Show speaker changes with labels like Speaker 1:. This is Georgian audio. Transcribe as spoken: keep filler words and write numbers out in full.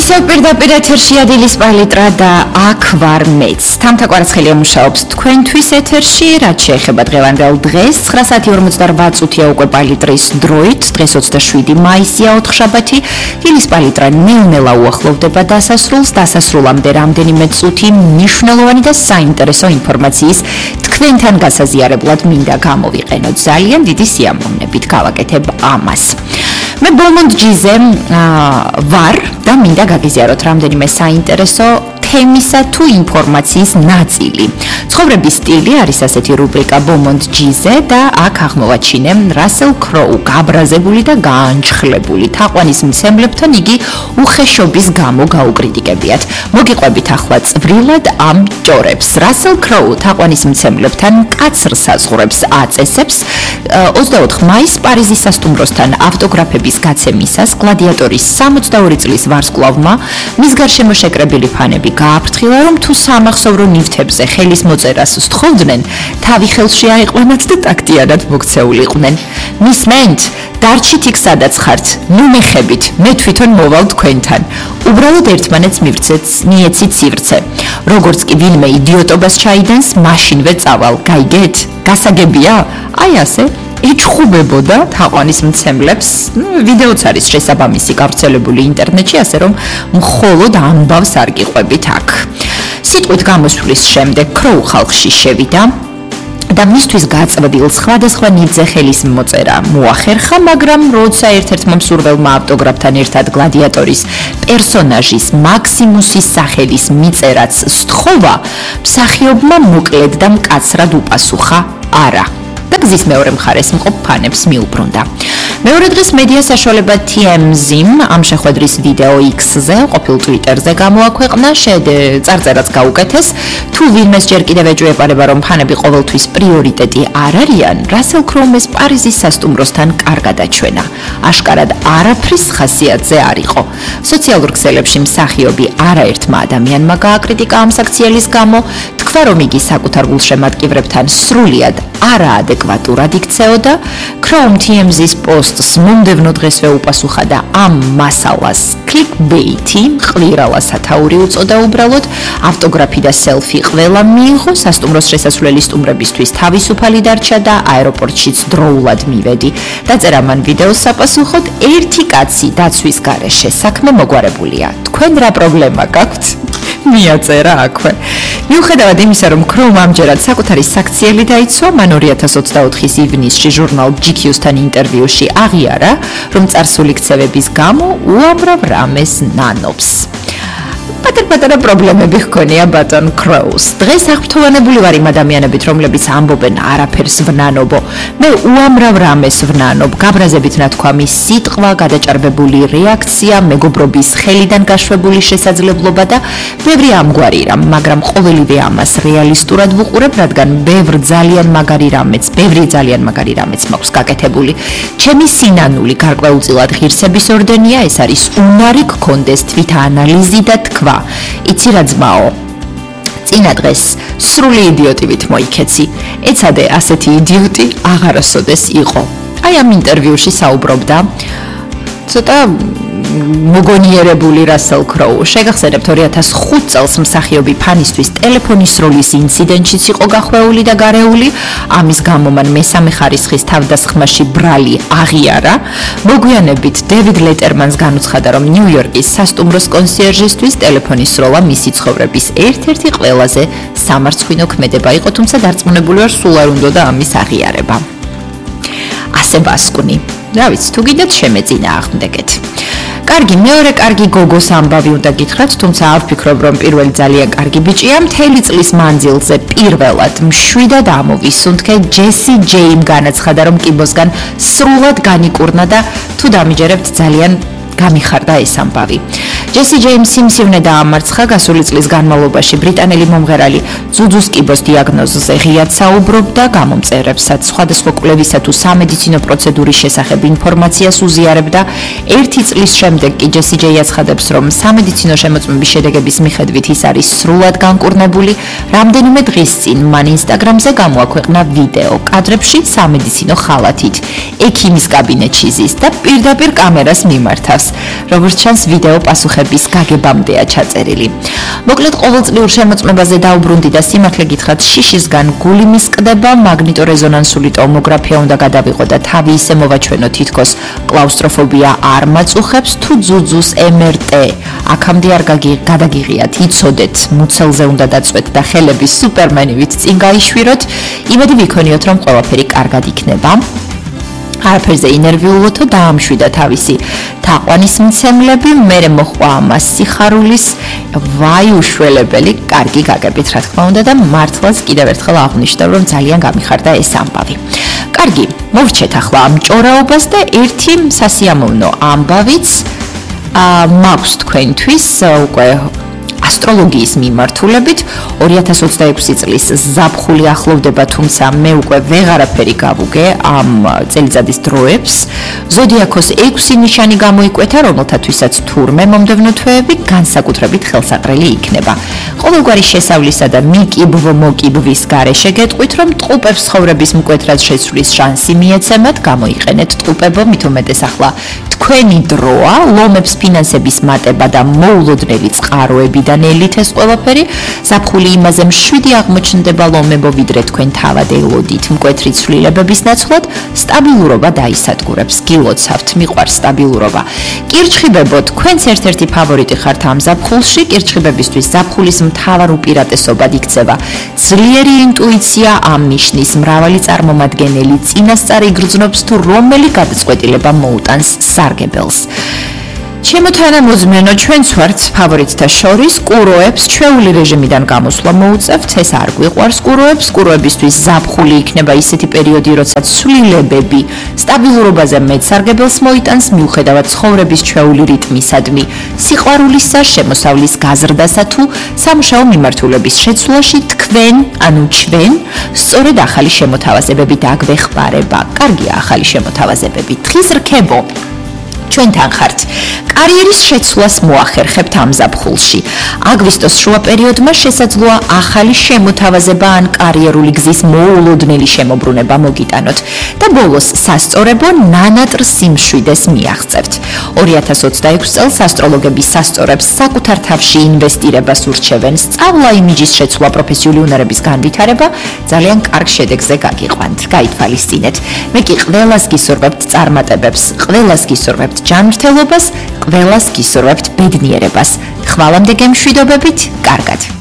Speaker 1: ისევ პირდაპირ ეთერში ადილის პალიტრა და აქ ვარ მეც. თამთა კვარაცხელია მუშაობს თქვენთვის ეთერში, რაც შეეხება დღევანდელ დღეს. ცხრა საათი ორმოცდაორბაათ წუთია უკვე პალიტრის დროით. დღეს ოცდაშვიდი მაისია, ოთხშაბათი. დილის პალიტრა ნელ-ნელა უახლოვდება დასასრულს. დასასრულამდე რამდენიმე წუთი მნიშვნელოვანი და საინტერესო ინფორმაციის თქვენთან გასაზიარებლად მინდა გამოვიყენოთ. ძალიან დიდი სიამოვნებით გავაკეთებ ამას. მე ბოლმონდ ჯიზე ვარ და მინდა გაგიზიაროთ რამდენიმე საინტერესო თემისა თუ ინფორმაციის ნაწილი. ცხოვრების სტილი არის ასეთი რუბრიკა ბოლმონდ ჯიზე და აქ აღმოვაჩინე რასელ ქროუ გაბრაზებული და გაანჩხლებული თაყვანისმცემლებთან იგი უხეშობის გამო გაუკრიტიკებიათ. მოგიყვებით ახლა წვრილად ამ ჭორებს. რასელ ქროუ თაყვანისმცემლებთან კაცრ საზღვრებს აწესებს ოცდაოთხ მაისს პარიზის სასტუმროსთან ავტოგრაფების გაცემისას გლადიატორის სამოცდაორი წლის ვარსკვლავმა მის გარშემო შეკრებილი ფანები გააფრთხილა, რომ თუ სამახსოვრო ნივთებზე ხელის მოწერას სთხოვდნენ, თავი ხელში აიყვანათ და ტაქტიანად მოქცეულიყვნენ. მისმენთ, დარჩით იქ სადაც ხართ, ნუ მეხებით, მე თვითონ მოვალ თქვენთან. უბრალოდ ერთმანეთს მივცეთ, მიეცით სივრცე. როგორც კი ვინმე იდიოტობას ჩაიდენს, მაშინვე წავალ, გაიგეთ? გასაგებია? აი ასე. ეჩხუბებოდა თაყვანისმცემლებს, ვიდეოც არის შესაბამისი გავრცელებული ინტერნეტში, ასე რომ მხოლოდ ამბავს არ გიყვებით აქ. სიტყვით გამოსვლის შემდეგ ქროუ ხალხში შევიდა და მისთვის გაწვდილ სხვადასხვა ნივთზე ხელის მოწერა მოახერხა, მაგრამ როცა ერთ-ერთ მომსურველმა ავტოგრაფთან ერთად გლადიატორის პერსონაჟის მაქსიმუსის სახელის მიწერაც სთხოვა, მსახიობმა მოკლედ და მკაცრად უპასუხა არა. და გზის მეორე მხარეს მყოფ ფანებს მიუბრუნდა. მეორე დღეს მედია საშუალება T M Z-მ ამ შეხვედრის ვიდეო X-ზე, ყოფილ Twitter-ზე გამოაქვეყნა, წარწერაც გაუკეთეს. თუ ვინმეს ჯერ კიდევ ეჭვეპარება, რომ ფანები ყოველთვის პრიორიტეტი არ არიან, რასელ ქროუმეს პარიზის სასტუმროსთან კარგად აჩვენა. აშკარად არაფრის ხასიათზე არ იყო. სოციალურ ქსელებში მსახიობი არაერთმა ადამიანმა გააკრიტიკა ამ საქციელის გამო, თქვა, რომ იგი საკუთარ გულშემატკივრებთან სრულიად არაადეკვატურად იქცეოდა. ქროუმ T M Z-ის პოსტს მომდევნო დღესვე უპასუხა და ამ მასალას clickbait-ი, მყвირალა სათაური უწოდა უბრალოდ. ავტოგრაფი და სელფი ყველა მიიღო, სასტუმროს შესასვლელი სტუმრებისთვის თავისუფალი დარჩა და აეროპორტშიც დროულად მივედი. დაწერა მან ვიდეოს საპასუხოდ, ერთი კაცი დაცვის გარეშე საქმე მოგვარებულია. თქვენ რა პრობლემა გაქვთ? მიაწერა აქვე. მიუხედავად იმისა, რომ ქროუმ ამჯერად საკუთარი საქციელი დაიცვა, მან ორი ათას ოცდაოთხის ივნისში ჟურნალ G Q-სთან ინტერვიუში აღიარა, რომ წარსული ქცევების გამო უამრავ რამეს ნანობს. პატარ-პატარა პრობლემები ჰქონია ბატონ ქროუს. დღეს აღფრთოვანებული ვარ იმ ადამიანებით, რომლებიც ამბობენ არაფერს ვნანობო. მე უამრავ რამეს ვნანობ. გაბრაზებით ნათქვამი სიტყვა, გადაჭარბებული რეაქცია, მეგობრობის ხელიდან გაშვებული შესაძლებლობა და ბევრი ამგვარი რამ, მაგრამ ყოველივე ამას რეალისტურად ვუყურებ, რადგან ბევრ ძალიან მაგარი რამეც, ბევრი ძალიან მაგარი რამეც მაქვს გაკეთებული. ჩემი სინანული გარკვეულწილად ღირსების ორდენია, ეს არის უნარი გქონდეს თვითაანალიზი და თქვა. იცი რა ძმაო, წინა დღეს სრული იდიოტივით მოიქეცი. ეცადე ასეთი იდიოტი აღარასოდეს იყო. აი ამ ინტერვიუში საუბრობდა ცოტა მოგონიერებული რასელ ქროუ. შეგახსენებთ ორი ათას ხუთ წელს მსახიობი ფანისთვის ტელეფონის როლის ინციდენტშიც იყო გახვეული და გარეული. ამის გამო მან მესამე ხარისხის თავდასხმაში ბრალი აღიარა. მოგვიანებით დევიდ ლეტერმანს განუცხადა, რომ ნიუ-იორკის სასტუმროს კონსიერჟისთვის ტელეფონის როლა მისი ცხოვრების ერთ-ერთი ყველაზე სამარცხვინო ქმედება იყო, თუმცა დარწმუნებული ვარ, სულ არ უნდა ამის აღიარება. ასე ბასკუნი. რა ვიცი, თუ გინდათ შემეწინააღმდეგეთ. კარგი, მეორე კარგი გოგოს ამბავი უნდა გითხრათ, თუმცა არ ვფიქრობ, რომ პირველი ძალიან კარგი ბიჭია. მთელი წლის მანძილზე პირველად მშვიდად ამოვისუნთქე ჯესი ჯეიმ განაცხადა, რომ კიბოსგან სრულად განიკურნა და თუ დამიჯერებთ ძალიან გამიხარდა ეს ამბავი. ჯესი ჯეიმ სიმსივნე დაამარცხა გასული წლის განმავლობაში ბრიტანელი მომღერალი ძუძუს კიბოს დიაგნოზზე ღიად საუბრობდა, გამომწერებსაც სხვადასხვა კვლევისა თუ სამედიცინო პროცედურის შესახებ ინფორმაციას უზიარებდა. ერთი წლის შემდეგ კი ჯესი ჯეი აცხადებს, რომ სამედიცინო შემოწმების შედეგების მიხედვით ის არის სრულად განკურნებული. რამდენიმე დღის წინ მან ინსტაგრამზე გამოაქვეყნა ვიდეო კადრებში სამედიცინო ხალათით. ექიმის კაბინეტში ზის და პირდაპირ კამერას მიმართავს. როგორც ჩანს, ვიდეო პასუხების გაგებამდეა ჩაწერილი. მოკლედ, ყოველწლიურ შემოწმებაზე დაუბრუნდი და სიმართლე გითხრათ, შიშისგან გული მისყდება, მაგნიტორეზონანსული ტომოგრაფია უნდა გადავიღო და თავი ისე მოვაჩვენო, თითქოს კლაუსტროფობია არ მაწუხებს, თუ ძუძუს ემ ერ ტე აქამდე არ გადაგიღიათ, იცოდეთ, მუცელზე უნდა დაწვეთ და ხელები სუპერმენივით წინ გაიშვიროთ, იმედი ვიქონიოთ, რომ ყველაფერი კარგად იქნება. არაფერზე ინერვიულოთო დაამშვიდა თავისი თაყვანის მცემლები, მერე მოჰყვა ამას სიხარულის ვაი უშველებელი, კარგი გაგებით რა თქმა უნდა და მართლაც კიდევ ერთხელ აღვნიშნავ, რომ ძალიან გამიხარდა ეს ამბავი. კარგი, მოვრჩეთ ახლა ამ ჭორაობას და ერთი სასიამოვნო ამბავიც მაქვს თქვენთვის უკვე ასტროლოგიის მიმართულებით. ორი ათას ოცდაექვსი წლის ზაფხული ახლოვდება, თუმცა მე უკვე ვეღარაფერი გავუგე ამ წელიწადის დროებს. ზოდიაქოს ექვსი ნიშანი გამოიკვეთა, რომელთათვისაც თურმე მომდევნო თვეები განსაკუთრებით ხელსაყრელი იქნება. ყოველგვარი შესავლისა და მიკიბვ-მოკიბვის გარეშე გეტყვით, რომ ტყუპებს ცხოვრების მკვეთრად შეცვლის შანსი მიეცემათ, გამოიყენეთ ტყუპებო, მით უმეტეს ახლა თქვენი დროა, ლომებს ფინანსების მატება და მოულოდნელი წყაროებიდან ელით ეს ყველაფერი. ზაფხული იმაზე მშვიდი აღმოჩნდება ლომებო, ვიდრე თქვენ თავად ელოდით მკვეთრი ცვლილებების ნაცვლად, სტაბილურობა დაისადგურებს. გილოცავთ, მიყვარს სტაბილურობა. კირჩხიბებო, თქვენც ერთ-ერთი ფავორიტი ხართ ამ ზაფხულში. კირჩხიბებისთვის ზაფხულის მთავარ უპირატესობად იქცევა ძლიერი ინტუიცია, ამ ნიშნის მრავალი წარმომადგენელი წინასწარ იგრძნობს, თუ რომელი გადაწყვეტილება მოუტანს სარგებელს. შემოთანამოძმენო, ჩვენც ვართ ფავორიტთა შორის, კუროებს ჩვეული რეჟიმიდან გამოსვლა მოუწევთ, ეს არ გვიყვარს კუროებს. კუროებისთვის ზაფხული იქნება ისეთი პერიოდი, როცა ცვლილებები სტაბილურობაზე მეტ სარგებელს მოიტანს, მიუხედავად ცხოვრების ჩვეული რიტმისადმი, სიყვარულისა, შემოსავლის გაზრდასა თუ სამუშაო მიმართულების შეცვლაში თქვენ, ანუ ჩვენ, სწორედ ახალი შემოთავაზებები დაგვეხმარება. კარგია ახალი შემოთავაზებები. დღის რქებო, ჩვენთან ხართ. კარიერის შეცვლას მოახერხებთ ამ ზაფხულში. აგვისტოს შუა პერიოდმა შესაძლოა ახალი შემოთავაზება ან კარიერული გზის მოულოდნელი შემოbrunება მოგიტანოთ და ბოლოს სასწორებო ნანატრ სიმშვიდეს მიაღწევთ. ორი ათას ოცდაექვსი წელს ასტროლოგები სასწორებს საკუთარ თავში ინვესტირებას ურჩევენ, სწავლა, იმიჯის შეცვლა, პროფესიული უნარების განვითარება, ძალიან კარგ შედეგზე გაგიყვანთ. გაითვალისწინეთ. მე კი ყველას გისურვებთ წარმატებებს, ყველას გისურვებთ ჯანმრთელობას, ყველას გისურვებთ ბედნიერებას. ხვალამდე გემშვიდობებით, კარგად.